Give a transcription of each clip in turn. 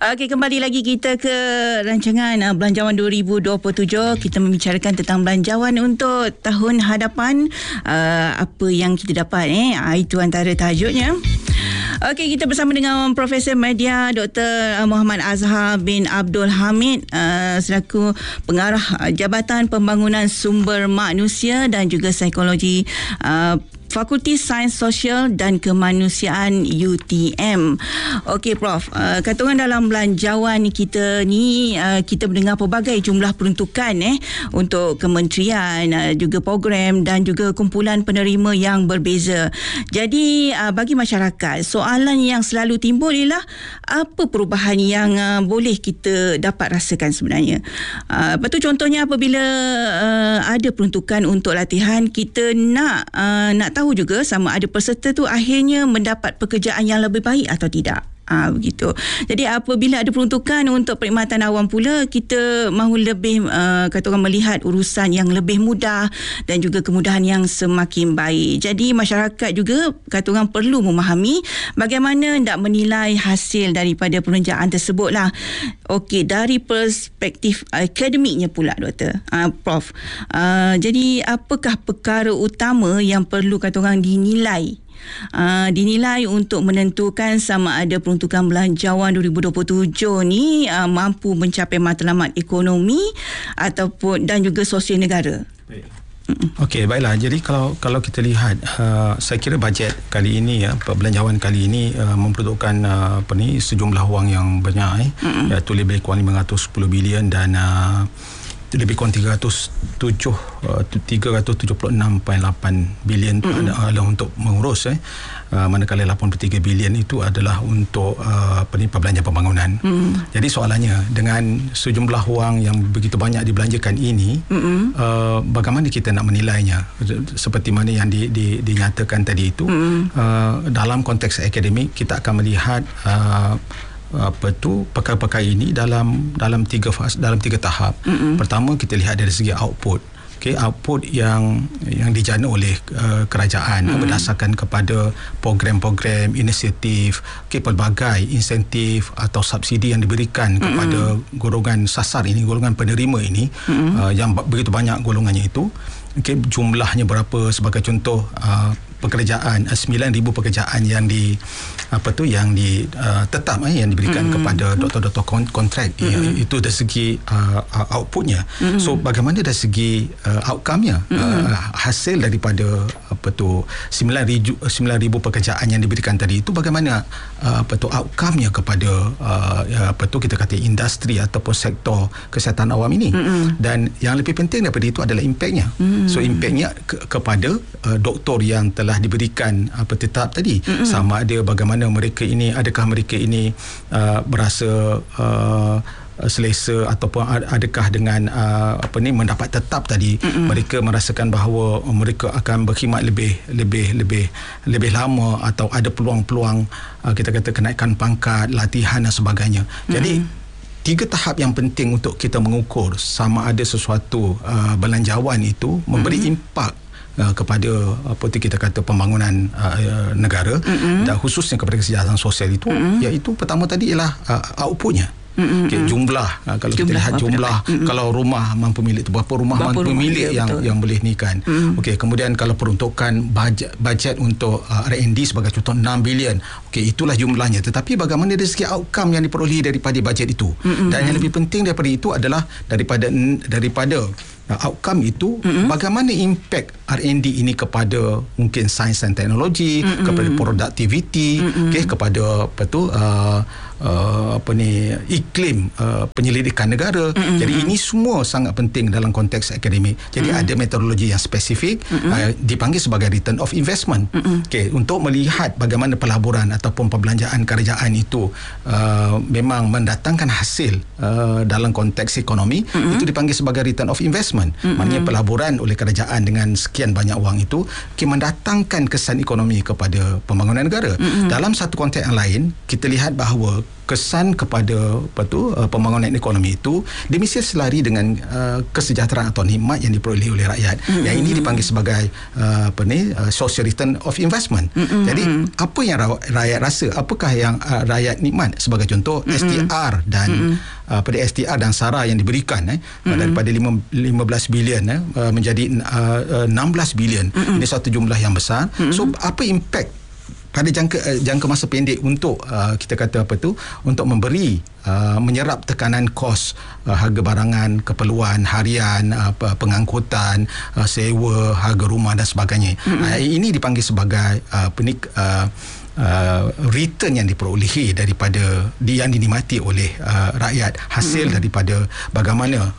Okey, kembali lagi kita ke rancangan Belanjawan 2027. Kita membicarakan tentang belanjawan untuk tahun hadapan. Apa yang kita dapat itu antara tajuknya. Okey, kita bersama dengan Profesor Media Dr. Muhammad Azhar bin Abdul Hamid selaku Pengarah Jabatan Pembangunan Sumber Manusia dan juga Psikologi Fakulti Sains Sosial dan Kemanusiaan UTM. Okey Prof, kata orang dalam belanjawan kita ni kita mendengar pelbagai jumlah peruntukan untuk kementerian, juga program dan juga kumpulan penerima yang berbeza. Jadi bagi masyarakat, soalan yang selalu timbul ialah apa perubahan yang boleh kita dapat rasakan sebenarnya. Lepas tu contohnya apabila ada peruntukan untuk latihan, kita nak tahu juga sama ada peserta tu akhirnya mendapat pekerjaan yang lebih baik atau tidak. Begitu. Jadi apabila ada peruntukan untuk perkhidmatan awam pula, kita mahu lebih kata orang melihat urusan yang lebih mudah dan juga kemudahan yang semakin baik. Jadi masyarakat juga kata orang perlu memahami bagaimana nak menilai hasil daripada pekerjaan tersebutlah. Okey, dari perspektif akademiknya pula Doktor, Prof. Jadi apakah perkara utama yang perlu kata orang dinilai untuk menentukan sama ada peruntukan belanjawan 2027 ni mampu mencapai matlamat ekonomi ataupun dan juga sosial negara. Baik. Okey, baiklah. Jadi kalau kita lihat saya kira bajet kali ini belanjawan kali ini memperuntukkan sejumlah wang yang banyak iaitu lebih kurang 510 bilion dan lebih kurang 376.8 bilion adalah untuk mengurus manakala 83 bilion itu adalah untuk perbelanja pembangunan. Jadi soalannya, dengan sejumlah wang yang begitu banyak dibelanjakan ini, bagaimana kita nak menilainya? Seperti mana yang dinyatakan tadi itu, dalam konteks akademik kita akan melihat perkara-perkara ini dalam tiga tahap. Pertama, kita lihat dari segi output. Output yang dijana oleh kerajaan berdasarkan kepada program-program, inisiatif, pelbagai insentif atau subsidi yang diberikan kepada golongan sasar ini, golongan penerima ini, yang begitu banyak golongannya itu. Jumlahnya berapa? Sebagai contoh, pekerjaan 9,000 pekerjaan yang tetap yang diberikan kepada doktor-doktor kontrak. Itu dari segi outputnya. So bagaimana dari segi outcome-nya, hasil daripada 9,000 pekerjaan yang diberikan tadi itu, bagaimana outcome-nya kepada kita kata industri ataupun sektor kesihatan awam ini. Dan yang lebih penting daripada itu adalah impact-nya. So impact-nya kepada doktor yang telah diberikan tetap tadi, sama ada bagaimana adakah mereka ini berasa selesa ataupun adakah dengan mendapat tetap tadi, mereka merasakan bahawa mereka akan berkhidmat lebih lama atau ada peluang-peluang kita kata kenaikan pangkat, latihan dan sebagainya. Jadi tiga tahap yang penting untuk kita mengukur sama ada sesuatu belanjawan itu memberi impak kepada kita kata pembangunan negara dan khususnya kepada kesejahteraan sosial itu, iaitu pertama tadi ialah outputnya. Jumlah, kalau kita lihat jumlah, kalau rumah mampu milik berapa rumah mampu milik yang boleh ni kan. Kemudian kalau peruntukan bajet untuk R&D sebagai contoh 6 bilion, itulah jumlahnya. Tetapi bagaimana dari segi outcome yang diperolehi daripada bajet itu, dan yang lebih penting daripada itu adalah daripada outcome itu, bagaimana impact R&D ini kepada mungkin sains dan teknologi, kepada productivity, kepada iklim penyelidikan negara. Jadi ini semua sangat penting dalam konteks akademik. Jadi ada metodologi yang spesifik, dipanggil sebagai return of investment. Untuk melihat bagaimana pelaburan ataupun perbelanjaan kerajaan itu memang mendatangkan hasil dalam konteks ekonomi, itu dipanggil sebagai return of investment. Maknanya pelaburan oleh kerajaan dengan sekian banyak wang itu mendatangkan kesan ekonomi kepada pembangunan negara. Dalam satu konteks yang lain, kita lihat bahawa kesan kepada pembangunan ekonomi itu dia mesti selari dengan kesejahteraan atau nikmat yang diperoleh oleh rakyat. Yang ini dipanggil sebagai social return of investment. Jadi apa yang rakyat rasa, apakah yang rakyat nikmat? Sebagai contoh STR dan pada STR dan SARA yang diberikan daripada 15 bilion menjadi 16 bilion. Ini satu jumlah yang besar. So apa impact pada jangka masa pendek untuk kita kata untuk memberi menyerap tekanan kos harga barangan, keperluan harian, pengangkutan, sewa, harga rumah dan sebagainya. Ini dipanggil sebagai return yang diperolehi daripada yang dinikmati oleh rakyat, hasil daripada bagaimana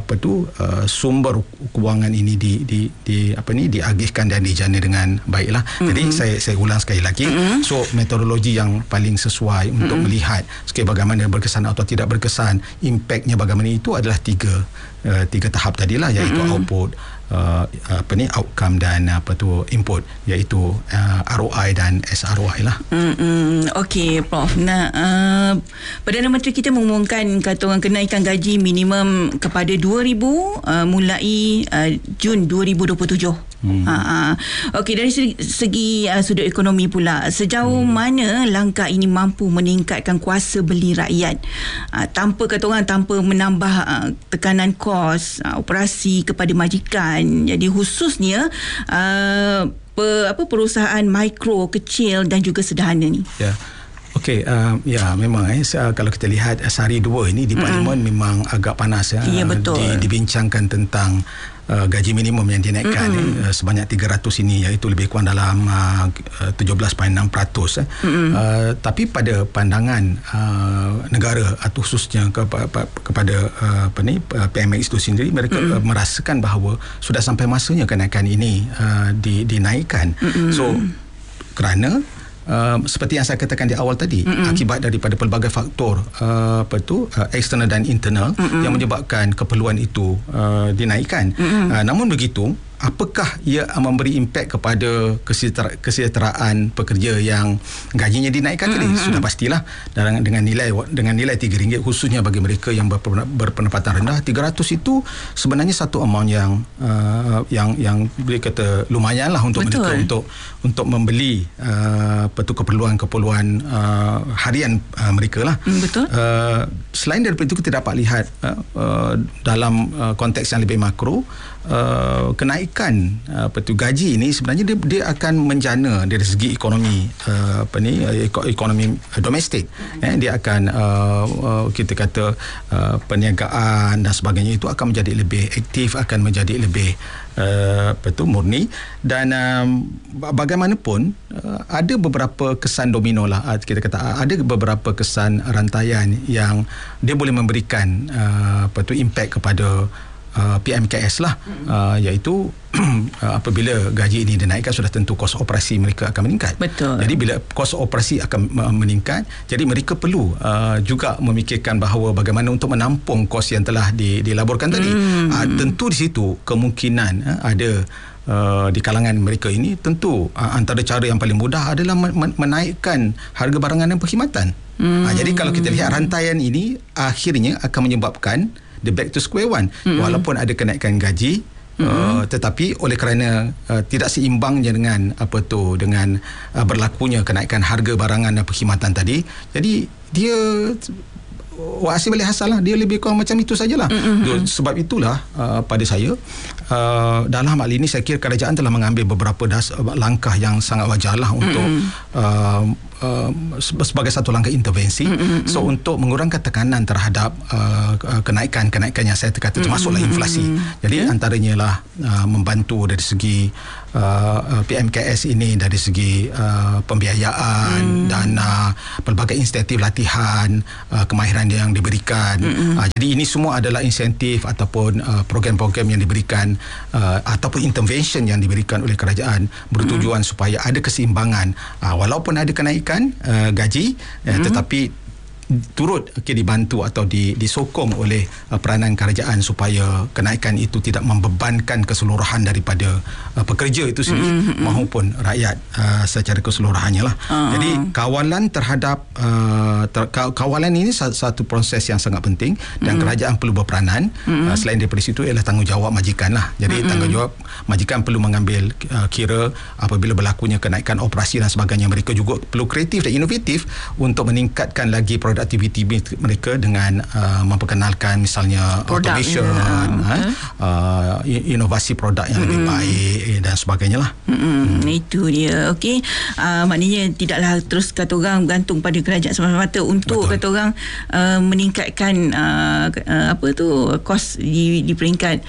sumber kewangan ini diagihkan dan dijana dengan baiklah. Jadi saya ulang sekali lagi. So metodologi yang paling sesuai untuk melihat bagaimana berkesan atau tidak berkesan, impaknya bagaimana, itu adalah tiga tahap tadilah, iaitu output, outcome dan input, iaitu ROI dan SROI lah. Okey Prof. Perdana Menteri kita mengumumkan kata orang kenaikan gaji minimum kepada 2,000 mulai Jun 2027. Okey, dari segi sudut ekonomi pula, sejauh mana langkah ini mampu meningkatkan kuasa beli rakyat tanpa menambah tekanan kos operasi kepada majikan, jadi khususnya perusahaan mikro, kecil dan juga sederhana ni? Okey, memang kalau kita lihat sehari dua ini di Parlimen memang agak panas betul. Dibincangkan tentang gaji minimum yang dinaikkan sebanyak 300 ini, iaitu lebih kurang dalam 17.6%. Tapi pada pandangan negara atau khususnya kepada PMX itu sendiri, mereka merasakan bahawa sudah sampai masanya kenaikan ini dinaikkan. So kerana seperti yang saya katakan di awal tadi, akibat daripada pelbagai faktor eksternal dan internal yang menyebabkan keperluan itu dinaikkan. Namun begitu, apakah ia memberi impak kepada kesejahteraan pekerja yang gajinya dinaikkan tadi? Sudah pastilah dengan nilai RM3, khususnya bagi mereka yang berpendapatan rendah. 300 itu sebenarnya satu amount yang boleh kata lumayanlah untuk mereka untuk membeli keperluan harian mereka lah. Betul. Selain daripada itu, kita dapat lihat dalam konteks yang lebih makro, kenaikan gaji ini sebenarnya dia akan menjana dari segi ekonomi ekonomi domestik. Dia akan kita kata perniagaan dan sebagainya itu akan menjadi lebih aktif, akan menjadi lebih murni. Dan bagaimanapun ada beberapa kesan domino lah, kita kata ada beberapa kesan rantaian yang dia boleh memberikan impact kepada PMKS lah, iaitu apabila gaji ini dinaikkan, sudah tentu kos operasi mereka akan meningkat. Betul. Jadi bila kos operasi akan meningkat, jadi mereka perlu juga memikirkan bahawa bagaimana untuk menampung kos yang telah dilaburkan tadi. Tentu di situ kemungkinan ada di kalangan mereka ini, tentu antara cara yang paling mudah adalah menaikkan harga barangan dan perkhidmatan. Jadi kalau kita lihat rantaian ini, akhirnya akan menyebabkan the back to square one. Walaupun ada kenaikan gaji, tetapi oleh kerana tidak seimbangnya dengan dengan berlakunya kenaikan harga barangan dan perkhidmatan tadi, jadi dia hasil balik hasil lah, dia lebih kurang macam itu sajalah. Sebab itulah pada saya, dalam hal ini saya kira kerajaan telah mengambil beberapa langkah yang sangat wajarlah untuk sebagai satu langkah intervensi. So untuk mengurangkan tekanan terhadap kenaikan yang saya kata, termasuklah inflasi. Jadi antaranya lah membantu dari segi PMKS ini, dari segi pembiayaan, dana, pelbagai insentif latihan, kemahiran yang diberikan. Jadi ini semua adalah insentif ataupun program-program yang diberikan ataupun intervention yang diberikan oleh kerajaan, bertujuan supaya ada keseimbangan. Walaupun ada kenaikan gaji, tetapi turut dibantu atau disokong oleh peranan kerajaan supaya kenaikan itu tidak membebankan keseluruhan daripada pekerja itu sendiri maupun rakyat secara keseluruhannya lah. Jadi kawalan terhadap kawalan ini satu proses yang sangat penting dan kerajaan perlu berperanan. Selain daripada situ ialah tanggungjawab majikan lah. Jadi tanggungjawab majikan perlu mengambil kira apabila berlakunya kenaikan operasi dan sebagainya. Mereka juga perlu kreatif dan inovatif untuk meningkatkan lagi produktiviti mereka dengan memperkenalkan misalnya produk, automation, inovasi produk yang lebih baik dan sebagainya lah. Itu dia. Okey, maknanya tidaklah terus kata orang bergantung pada kerajaan semata-mata untuk kata orang meningkatkan kos di peringkat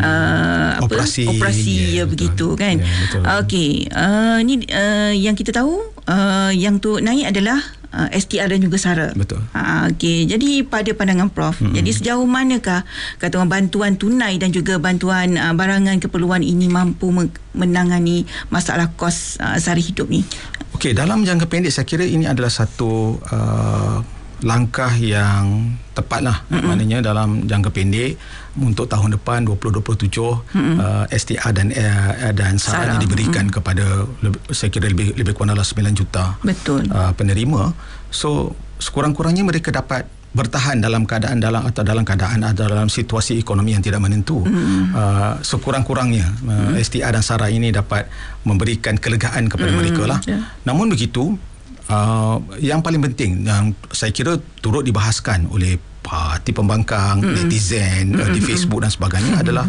operasi begitu kan. Okey, ni yang kita tahu yang tu naik adalah STR dan juga SARA. Betul. Okey, jadi pada pandangan Prof, jadi sejauh manakah kata orang bantuan tunai dan juga bantuan barangan keperluan ini mampu menangani masalah kos sara hidup ni? Okey, dalam jangka pendek saya kira ini adalah satu langkah yang tepatlah. Maknanya dalam jangka pendek untuk tahun depan 2027 STR dan SARA ini diberikan kepada saya kira lebih kurang dalam 9 juta penerima. So sekurang-kurangnya mereka dapat bertahan dalam situasi ekonomi yang tidak menentu. Sekurang-kurangnya STR dan SARA ini dapat memberikan kelegaan kepada mereka lah. Namun begitu, yang paling penting yang saya kira turut dibahaskan oleh parti pembangkang, netizen di Facebook dan sebagainya adalah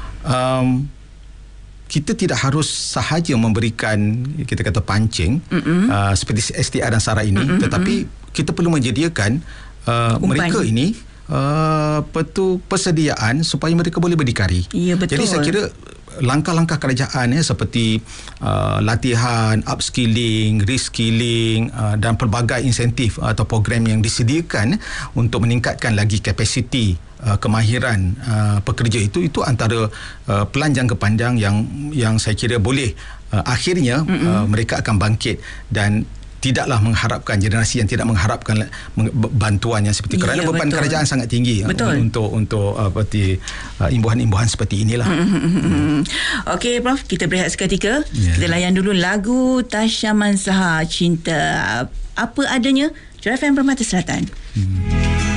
kita tidak harus sahaja memberikan kita kata pancing seperti STR dan SARA ini, tetapi kita perlu menyediakan mereka ini persediaan supaya mereka boleh berdikari. Ya, betul. Jadi saya kira langkah-langkah kerajaan seperti latihan, upskilling, reskilling dan pelbagai insentif atau program yang disediakan untuk meningkatkan lagi kapasiti kemahiran pekerja itu antara pelan jangka panjang yang saya kira boleh akhirnya mereka akan bangkit dan tidaklah mengharapkan generasi yang tidak mengharapkan bantuan yang seperti kerana beban kerajaan sangat tinggi untuk imbuhan-imbuhan seperti inilah. Okey Prof, kita berehat seketika. Kita layan dulu lagu Tasha Mansaha, Cinta Apa Adanya, Jura FM Permata Selatan.